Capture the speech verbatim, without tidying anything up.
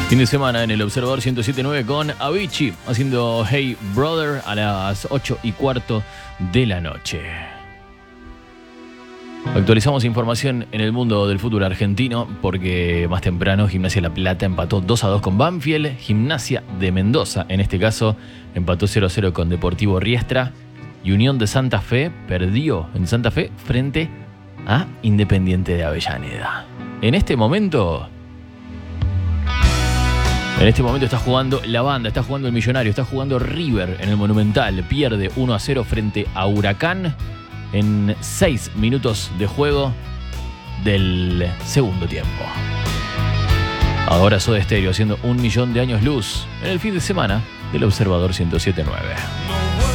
Fin de semana en el Observador ciento siete punto nueve con Avicii haciendo Hey Brother a las ocho y cuarto de la noche. Actualizamos información en el mundo del fútbol argentino porque más temprano Gimnasia La Plata empató dos a dos con Banfield. Gimnasia de Mendoza, en este caso, empató cero a cero con Deportivo Riestra. Y Unión de Santa Fe perdió en Santa Fe frente a Independiente de Avellaneda. En este momento... En este momento está jugando la Banda, está jugando el Millonario, está jugando River en el Monumental. Pierde uno a cero frente a Huracán en seis minutos de juego del segundo tiempo. Ahora Soda Stereo haciendo un millón de años luz en el fin de semana del Observador ciento siete punto nueve.